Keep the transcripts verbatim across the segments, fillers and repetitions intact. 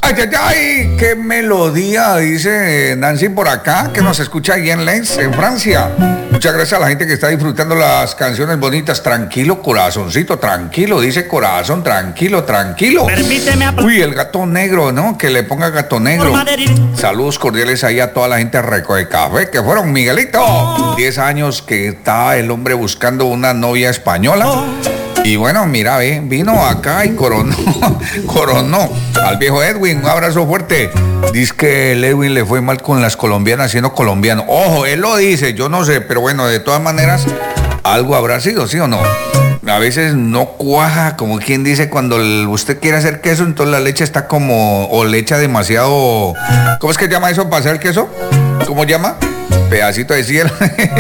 Ay, ay, ay, qué melodía, dice Nancy por acá, que nos escucha ahí en Lens, en Francia. Muchas gracias a la gente que está disfrutando las canciones bonitas. Tranquilo, corazoncito, tranquilo, dice corazón, tranquilo, tranquilo. Permíteme apro- Uy, el gato negro, ¿no? Que le ponga gato negro. Saludos cordiales ahí a toda la gente de Reco de Café, que fueron Miguelito. diez años que está el hombre buscando una novia española. Y bueno, mira, ve, vino acá y coronó, coronó al viejo Edwin. Un abrazo fuerte. Dice que el Edwin le fue mal con las colombianas siendo colombiano. Ojo, él lo dice, yo no sé, pero bueno, de todas maneras, algo habrá sido, ¿sí o no? A veces no cuaja, como quien dice, cuando el- usted quiere hacer queso, entonces la leche está como, o le echa demasiado, ¿cómo es que llama eso para hacer queso? ¿Cómo llama? Pedacito de cielo.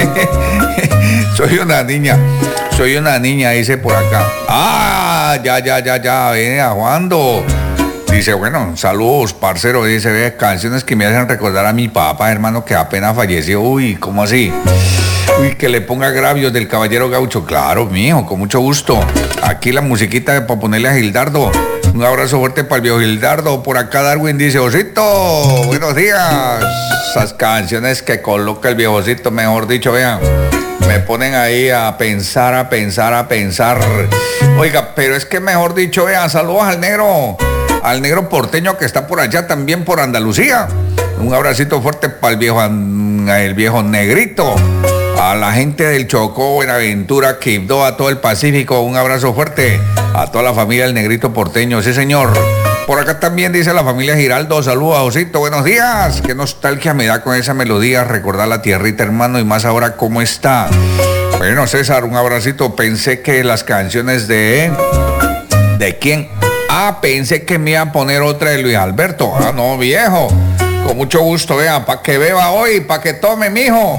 Soy una niña. Soy una niña, dice por acá. Ah, ya, ya, ya, ya, viene aguando. Dice, bueno, saludos, parcero. Dice, ve, canciones que me hacen recordar a mi papá, hermano, que apenas falleció. Uy, ¿cómo así? Uy, que le ponga agravios del Caballero Gaucho. Claro, mijo, con mucho gusto. Aquí la musiquita para ponerle a Gildardo. Un abrazo fuerte para el viejo Gildardo. Por acá Darwin dice, Osito, buenos días. Esas canciones que coloca el viejocito, mejor dicho, vean. Me ponen ahí a pensar, a pensar, a pensar. Oiga, pero es que mejor dicho, vean, saludos al negro, al negro porteño que está por allá también por Andalucía. Un abracito fuerte para el viejo, el viejo negrito. A la gente del Chocó, Buenaventura, Quibdó, a todo el Pacífico, un abrazo fuerte. A toda la familia del negrito porteño, sí señor. Por acá también dice la familia Giraldo, saludos a Osito, buenos días. Qué nostalgia me da con esa melodía, recordar la tierrita, hermano, y más ahora cómo está. Bueno, César, un abracito. Pensé que las canciones de... ¿De quién? Ah, pensé que me iba a poner otra de Luis Alberto. Ah, no, viejo. Con mucho gusto, vea, para que beba hoy, para que tome, mijo.